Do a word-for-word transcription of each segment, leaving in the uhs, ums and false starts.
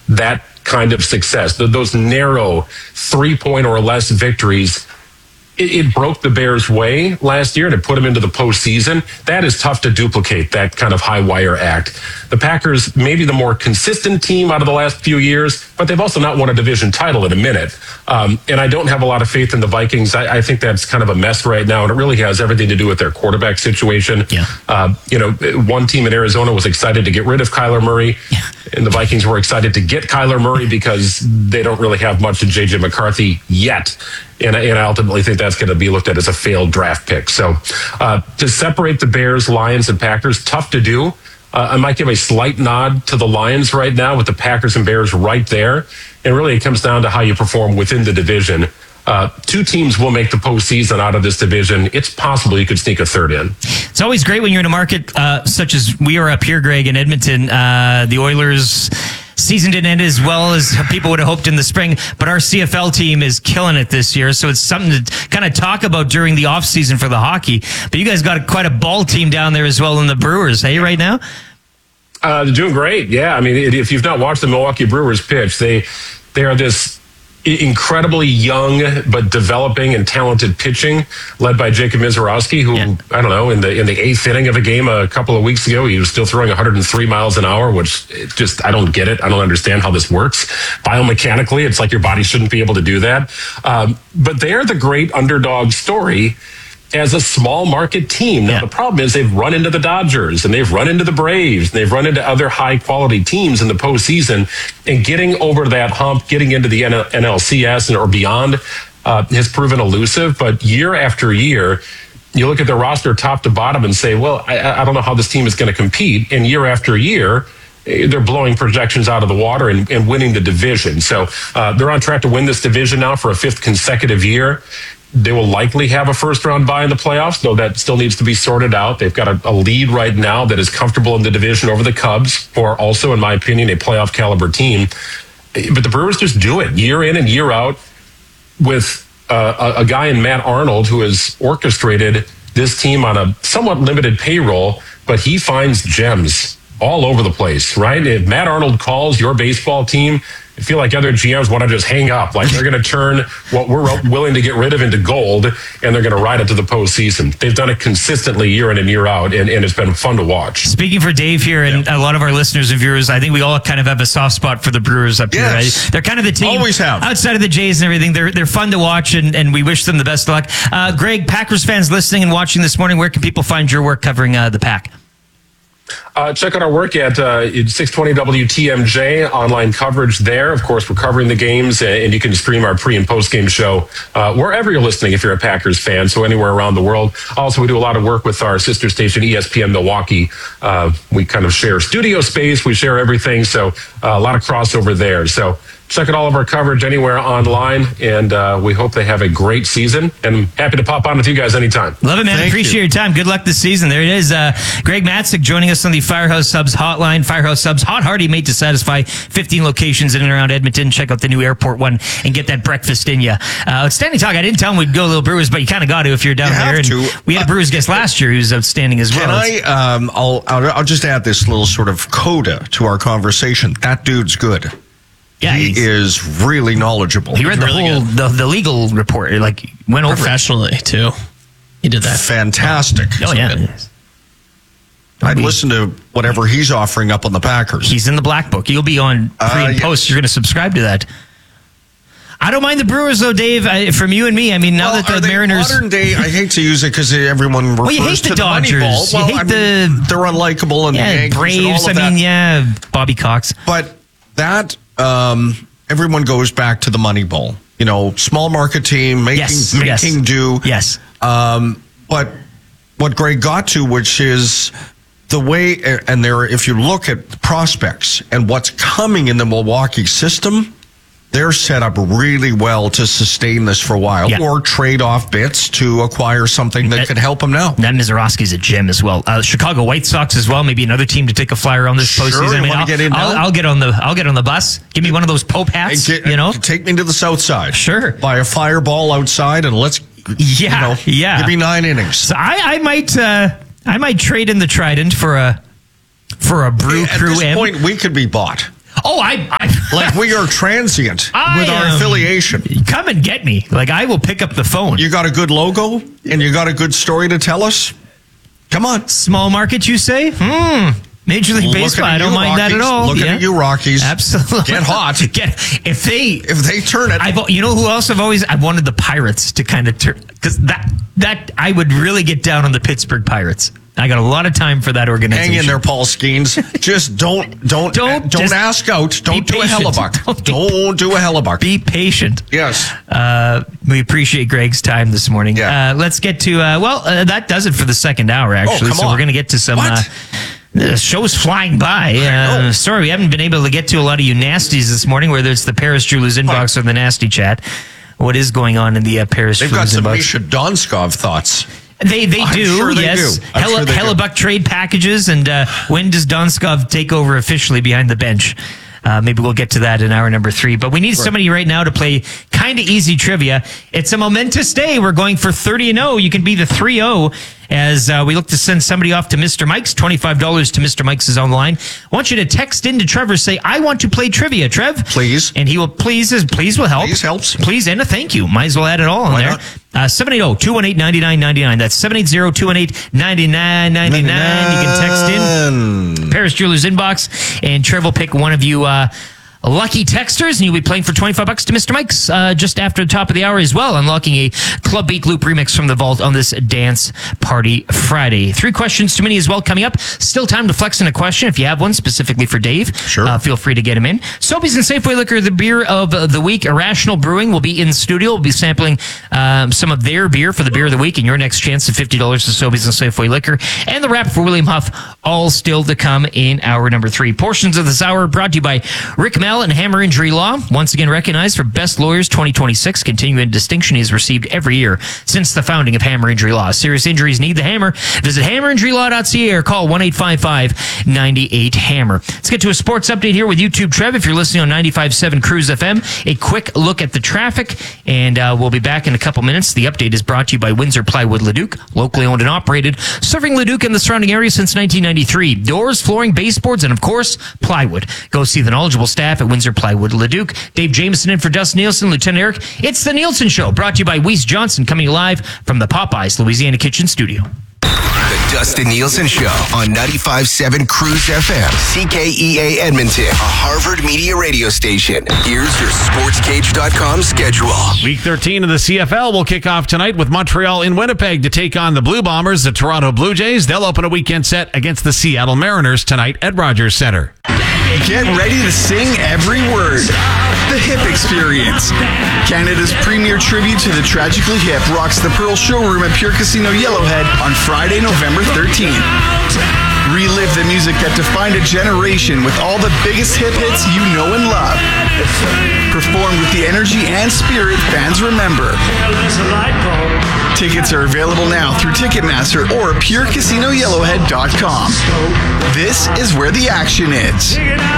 that kind of success, those narrow three-point or less victories, it, it broke the Bears' way last year and it put them into the postseason. That is tough to duplicate, that kind of high-wire act. The Packers, maybe the more consistent team out of the last few years, but they've also not won a division title in a minute. Um, and I don't have a lot of faith in the Vikings. I, I think that's kind of a mess right now, and it really has everything to do with their quarterback situation. Yeah. Uh, you know, one team in Arizona was excited to get rid of Kyler Murray, yeah. and the Vikings were excited to get Kyler Murray because they don't really have much in J J McCarthy yet. And, and I ultimately think that's going to be looked at as a failed draft pick. So uh, to separate the Bears, Lions, and Packers, tough to do. Uh, I might give a slight nod to the Lions right now with the Packers and Bears right there. And really it comes down to how you perform within the division. Uh, two teams will make the postseason out of this division. It's possible you could sneak a third in. It's always great when you're in a market uh, such as we are up here, Greg, in Edmonton. Uh, the Oilers season didn't end as well as people would have hoped in the spring, but our C F L team is killing it this year, so it's something to kind of talk about during the off season for the hockey. But you guys got quite a ball team down there as well in the Brewers, hey, right now? Uh, they're doing great, yeah. I mean, if you've not watched the Milwaukee Brewers pitch, they they are this incredibly young but developing and talented pitching led by Jacob Mizorowski, who, yeah. I don't know, in the in the eighth inning of a game a couple of weeks ago, he was still throwing one hundred three miles an hour, which it just, I don't get it. I don't understand how this works. Biomechanically, it's like your body shouldn't be able to do that. Um, but they're the great underdog story as a small market team. Now, yeah. the problem is they've run into the Dodgers and they've run into the Braves and they've run into other high quality teams in the postseason, and getting over that hump, getting into the N L C S or beyond uh, has proven elusive. But year after year, you look at their roster top to bottom and say, well, I, I don't know how this team is going to compete. And year after year, they're blowing projections out of the water and, and winning the division. So uh, they're on track to win this division now for a fifth consecutive year. They will likely have a first-round bye in the playoffs, though that still needs to be sorted out. They've got a, a lead right now that is comfortable in the division over the Cubs, who are also, in my opinion, a playoff-caliber team. But the Brewers just do it year in and year out with uh, a, a guy in Matt Arnold who has orchestrated this team on a somewhat limited payroll, but he finds gems all over the place, right? If Matt Arnold calls your baseball team, I feel like other G Ms want to just hang up. Like they're going to turn what we're willing to get rid of into gold, and they're going to ride it to the postseason. They've done it consistently year in and year out, and, and it's been fun to watch. Speaking for Dave here, and yeah. a lot of our listeners and viewers, I think we all kind of have a soft spot for the Brewers up yes. here. Right? They're kind of the team. Always have. Outside of the Jays and everything, they're they're fun to watch, and, and we wish them the best of luck. Uh, Greg, Packers fans listening and watching this morning, where can people find your work covering uh, the Pack? Uh, check out our work at uh, six twenty W T M J, online coverage there. Of course, we're covering the games, and you can stream our pre- and post-game show uh, wherever you're listening if you're a Packers fan, so anywhere around the world. Also, we do a lot of work with our sister station, E S P N Milwaukee. Uh, we kind of share studio space. We share everything, so uh, a lot of crossover there. So check out all of our coverage anywhere online, and uh, we hope they have a great season. And happy to pop on with you guys anytime. Love it, man. Thank Appreciate you. your time. Good luck this season. There it is. Uh, Greg Matzek joining us on the Firehouse Subs hotline. Firehouse Subs, hot, hearty, made to satisfy. fifteen locations in and around Edmonton. Check out the new airport one and get that breakfast in you. Uh, outstanding talk. I didn't tell him we'd go a little Brewers, but you kind of got to if you're down You there. have And to. we had a Brewers guest last year who was outstanding as well. Can I, um, I'll, I'll, I'll just add this little sort of coda to our conversation. That dude's good. Yeah, he is really knowledgeable. He read the really whole the, the legal report, like went over professionally it. too. He did that. Fantastic. Oh yeah. I'd listen to whatever he's offering up on the Packers. He's in the black book. You'll be on pre Uh, and yeah. post. You're going to subscribe to that. I don't mind the Brewers though, Dave. I, from you and me, I mean, now Well, that are the they Mariners, modern day, I hate to use it because everyone refers Well, you hate to the the Moneyball. Dodgers. You Well, hate I mean, the- they're unlikable and the yeah, Yankees and all Braves. of I that. mean, yeah, Bobby Cox. But that um, everyone goes back to the Moneyball. You know, small market team making Yes, making yes. do. Yes. Um, but what Greg got to, which is the way, and there, if you look at the prospects and what's coming in the Milwaukee system, they're set up really well to sustain this for a while, Yeah. or trade off bits to acquire something that, That- could help them now. That Mizorowski's a gem as well. Uh, Chicago White Sox as well. Maybe another team to take a flyer on this Sure, postseason. you I mean, wanna I'll, get in I'll, now? I'll get on the I'll get on the bus. Give me one of those Pope hats. Get- you know, take me to the south side. Sure. Buy a fireball outside and let's, Yeah, you know, yeah. give me nine innings. So I, I might uh, I might trade in the Trident for a for a Brew At Crew this M. point, we could be bought. Oh, I, I Like we are transient I with our am- affiliation. Come and get me. Like, I will pick up the phone. You got a good logo and you got a good story to tell us? Come on. Small market, you say? Hmm. Major League Looking Baseball, at I don't you, Rockies. mind that at all. Looking Yeah. at you, Rockies. Absolutely. Get hot. Get, if they... If they turn it. I've, you know who else I've always... I wanted the Pirates to kind of turn... Because that, that... I would really get down on the Pittsburgh Pirates. I got a lot of time for that organization. Hang in there, Paul Skeens. Just don't, don't, don't, Don't don't just ask out. Don't do a patient. hellebuck. Don't be- Don't do a hellebuck. Be patient. Yes. Uh, we appreciate Greg's time this morning. Yeah. Uh, let's get to... Uh, well, uh, that does it for the second hour, actually. come so on. we're going to get to some... What? Uh, The show's flying by. Uh, sorry, we haven't been able to get to a lot of you nasties this morning, whether it's the Paris Jewelers inbox or the nasty chat. What is going on in the uh, Paris They've got Jewelers some inbox? Misha Donskov thoughts. They they I'm do, sure they yes. do. I'm Hella, sure they do. Hellebuck trade packages, and uh, when does Donskov take over officially behind the bench? Uh, maybe we'll get to that in hour number three. But we need somebody right now to play kind of easy trivia. It's a momentous day. We're going for thirty and oh. You can be the three oh as uh, we look to send somebody off to Mister Mike's. twenty-five dollars to Mister Mike's is on the line. I want you to text in to Trevor. Say, I want to play trivia, Trev. Please. And he will, please, please will help. Please helps. Please and a thank you. Might as well add it all in Why there. not? Uh, seven eight zero, two one eight, nine nine nine nine. That's seven eight zero, two one eight, nine nine nine nine. You can text in Paris Jewelers inbox, and Trev will pick one of you uh, lucky texters, and you'll be playing for twenty-five bucks to Mister Mike's uh, just after the top of the hour as well, unlocking a Club Beat Loop remix from the vault on this Dance Party Friday. Three questions to many as well coming up. Still time to flex in a question if you have one specifically for Dave. Sure. Uh, feel free to get him in. Sobeys and Safeway Liquor, the beer of the week. Irrational Brewing will be in studio. We'll be sampling um, some of their beer for the beer of the week, and your next chance at fifty dollars to Sobeys and Safeway Liquor. And the wrap for William Huff, all still to come in hour number three. Portions of this hour brought to you by Rick Mell and Hammer Injury Law, once again recognized for Best Lawyers twenty twenty-six. Continuing distinction he has received every year since the founding of Hammer Injury Law. Serious injuries need the hammer. Visit hammer injury law dot c a or call one eight five five, nine eight, hammer. Let's get to a sports update here with YouTube Trev. If you're listening on ninety-five point seven Cruise F M, a quick look at the traffic, and uh, we'll be back in a couple minutes. The update is brought to you by Windsor Plywood Leduc, locally owned and operated, serving Leduc and the surrounding area since nineteen ninety-three. Doors, flooring, baseboards, and of course, plywood. Go see the knowledgeable staff at Windsor Plywood Leduc. Dave Jameson in for Dustin Nielsen, Lieutenant Eric. It's the Nielsen Show, brought to you by Weiss Johnson, coming live from the Popeyes Louisiana Kitchen Studio. The Dustin Nielsen Show on ninety-five point seven Cruise F M, C K E A Edmonton, a Harvard Media radio station. Here's your sports cage dot com schedule. Week thirteen of the C F L will kick off tonight with Montreal in Winnipeg to take on the Blue Bombers, the Toronto Blue Jays. They'll open a weekend set against the Seattle Mariners tonight at Rogers Center. Get ready to sing every word. The Hip Experience. Canada's premier tribute to the tragically hip rocks the Pearl Showroom at Pure Casino Yellowhead on Friday, November thirteenth. Relive the music that defined a generation with all the biggest hip hits you know and love. Performed with the energy and spirit fans remember. Tickets are available now through Ticketmaster or pure casino yellowhead dot com. This is where the action is.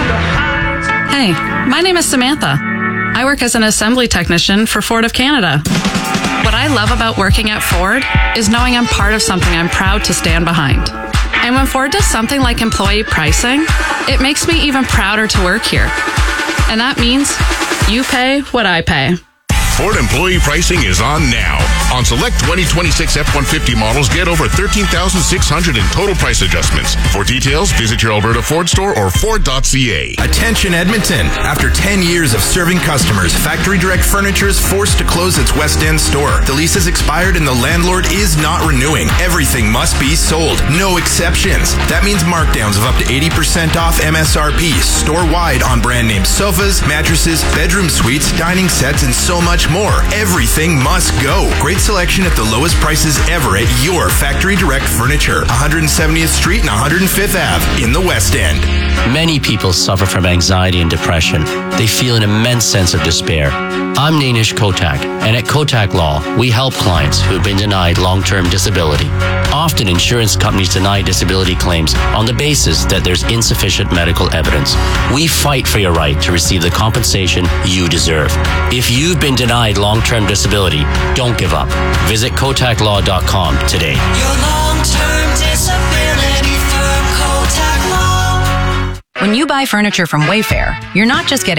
Hey, my name is Samantha. I work as an assembly technician for Ford of Canada. What I love about working at Ford is knowing I'm part of something I'm proud to stand behind. And when Ford does something like employee pricing, it makes me even prouder to work here. And that means you pay what I pay. Ford employee pricing is on now. On select twenty twenty-six F one fifty models, get over thirteen thousand six hundred in total price adjustments. For details, visit your Alberta Ford store or Ford dot c a. Attention Edmonton. After ten years of serving customers, Factory Direct Furniture is forced to close its West End store. The lease has expired and the landlord is not renewing. Everything must be sold. No exceptions. That means markdowns of up to eighty percent off M S R P store-wide on brand name sofas, mattresses, bedroom suites, dining sets, and so much more. Everything must go. Great selection at the lowest prices ever at your Factory Direct Furniture, one hundred seventieth Street and one hundred fifth Avenue in the West End. Many people suffer from anxiety and depression. They feel an immense sense of despair. I'm Nainish Kotak, and at Kotak Law, we help clients who have been denied long-term disability. Often, insurance companies deny disability claims on the basis that there's insufficient medical evidence. We fight for your right to receive the compensation you deserve. If you've been denied long-term disability, don't give up. Visit kotak law dot com today. Your long-term disability firm, Kotak Law. When you buy furniture from Wayfair, you're not just getting